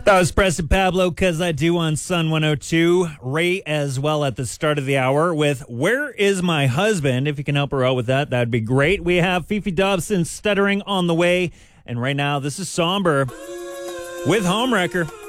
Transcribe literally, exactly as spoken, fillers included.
That was Preston Pablo, Cause I Do on Sun one oh two. Ray as well at the start of the hour with Where Is My Husband? If you can help her out with that, that'd be great. We have Fifi Dobson, Stuttering on the way. And right now, this is Somber with Homewrecker.